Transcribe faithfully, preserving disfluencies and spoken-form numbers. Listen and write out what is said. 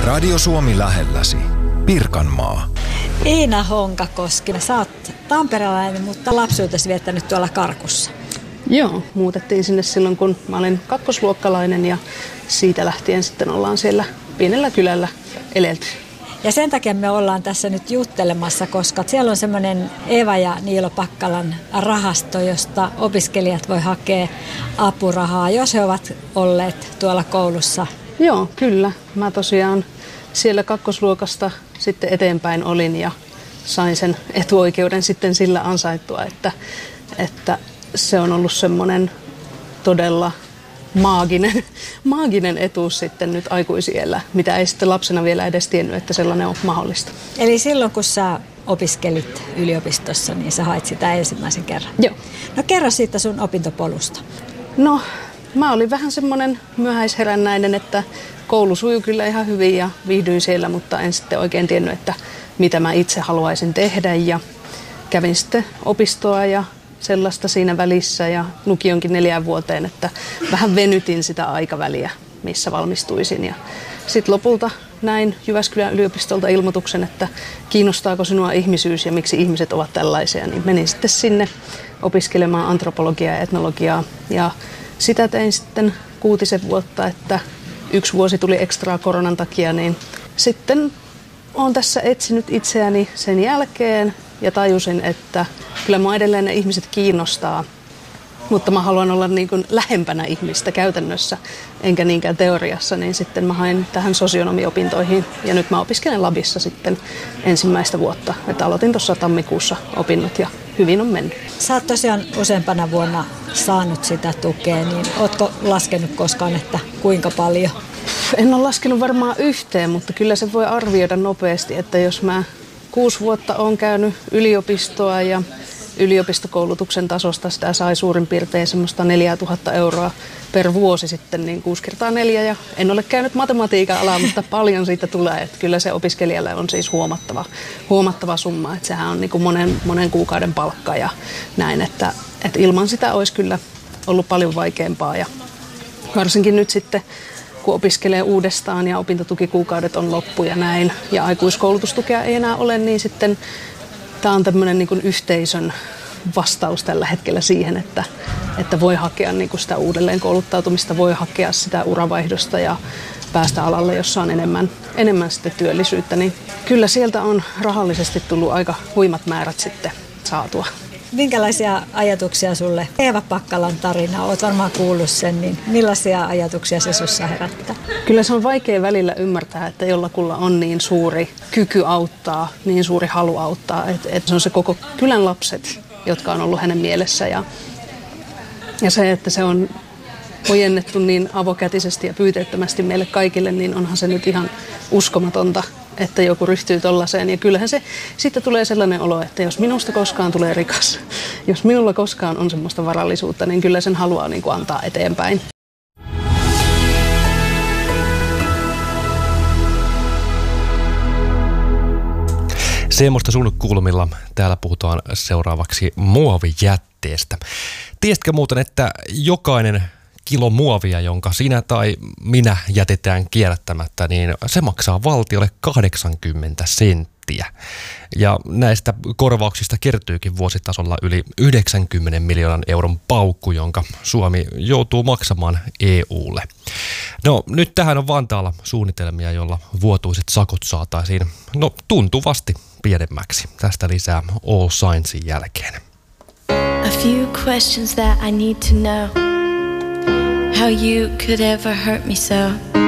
Radio Suomi lähelläsi. Pirkanmaa. Iina Honkakoski, sä oot tamperelainen, mutta lapsuutesi viettänyt tuolla Karkussa. Joo, muutettiin sinne silloin, kun mä olin kakkosluokkalainen ja siitä lähtien sitten ollaan siellä pienellä kylällä elelty. Ja sen takia me ollaan tässä nyt juttelemassa, koska siellä on semmoinen Eeva ja Niilo Pakkalan rahasto, josta opiskelijat voi hakea apurahaa, jos he ovat olleet tuolla koulussa. Joo, kyllä. Mä tosiaan siellä kakkosluokasta sitten eteenpäin olin ja sain sen etuoikeuden sitten sillä ansaittua, että, että se on ollut semmoinen todella maaginen, maaginen etuus sitten nyt aikuisiellä, mitä ei sitten lapsena vielä edes tiennyt, että sellainen on mahdollista. Eli silloin kun sä opiskelit yliopistossa, niin sä hait sitä ensimmäisen kerran. Joo. No kerro siitä sun opintopolusta. No, mä olin vähän semmoinen myöhäisherännäinen, että koulu sujui kyllä ihan hyvin ja viihdyin siellä, mutta en sitten oikein tiennyt, että mitä mä itse haluaisin tehdä. Ja kävin sitten opistoa ja sellaista siinä välissä ja lukionkin neljään vuoteen, että vähän venytin sitä aikaväliä, missä valmistuisin. Ja sitten lopulta näin Jyväskylän yliopistolta ilmoituksen, että kiinnostaako sinua ihmisyys ja miksi ihmiset ovat tällaisia, niin menin sitten sinne opiskelemaan antropologiaa ja etnologiaa. Ja sitä tein sitten kuutisen vuotta, että yksi vuosi tuli ekstraa koronan takia, niin sitten olen tässä etsinyt itseäni sen jälkeen ja tajusin, että kyllä minua edelleen ne ihmiset kiinnostaa, mutta mä haluan olla niin kuin lähempänä ihmistä käytännössä, enkä niinkään teoriassa, niin sitten mä hain tähän sosionomiopintoihin ja nyt mä opiskelen labissa sitten ensimmäistä vuotta, että aloitin tuossa tammikuussa opinnot ja hyvin on mennyt. Sä oot tosiaan useampana vuonna saanut sitä tukea, niin ootko laskenut koskaan, että kuinka paljon? En ole laskenut varmaan yhteen, mutta kyllä se voi arvioida nopeasti, että jos mä kuusi vuotta olen käynyt yliopistoa ja yliopistokoulutuksen tasosta sitä sai suurin piirtein semmoista neljätuhatta euroa per vuosi sitten, niin kuusi kertaa neljä. Ja en ole käynyt matematiikan alaa, mutta paljon siitä tulee. Että kyllä se opiskelijalle on siis huomattava, huomattava summa. Että sehän on niin kuin monen, monen kuukauden palkka ja näin. Että, että ilman sitä olisi kyllä ollut paljon vaikeampaa. Ja varsinkin nyt sitten, kun opiskelee uudestaan ja opintotukikuukaudet on loppu ja näin, ja aikuiskoulutustukea ei enää ole, niin sitten tämä on tämmöinen niin kuin yhteisön vastaus tällä hetkellä siihen, että, että voi hakea niin kuin sitä uudelleen kouluttautumista, voi hakea sitä uravaihdosta ja päästä alalle, jossa on enemmän, enemmän sitten työllisyyttä. Niin kyllä sieltä on rahallisesti tullut aika huimat määrät sitten saatua. Minkälaisia ajatuksia sulle Eeva Pakkalan tarina, oot varmaan kuullut sen, niin millaisia ajatuksia se sussa herättää? Kyllä se on vaikea välillä ymmärtää, että jollakulla on niin suuri kyky auttaa, niin suuri halu auttaa, että, että se on se koko kylän lapset, jotka on ollut hänen mielessä. Ja, ja se, että se on ojennettu niin avokätisesti ja pyyteettömästi meille kaikille, niin onhan se nyt ihan uskomatonta, että joku ryhtyy tollaiseen. Ja kyllähän se sitten tulee sellainen olo, että jos minusta koskaan tulee rikas, jos minulla koskaan on semmoista varallisuutta, niin kyllä sen haluaa niin kuin antaa eteenpäin. Semmoista sun kulmilla. Täällä puhutaan seuraavaksi muovijätteestä. Tiesitkö muuten, että jokainen kilo muovia, jonka sinä tai minä jätetään kierrättämättä, niin se maksaa valtiolle kahdeksankymmentä senttiä. Ja näistä korvauksista kertyykin vuositasolla yli yhdeksänkymmenen miljoonan euron paukku, jonka Suomi joutuu maksamaan E U:lle. No nyt tähän on Vantaalla suunnitelmia, jolla vuotuiset sakot saataisiin no tuntuvasti pienemmäksi. Tästä lisää All Saintsin jälkeen. A few questions that I need to know. How you could ever hurt me so.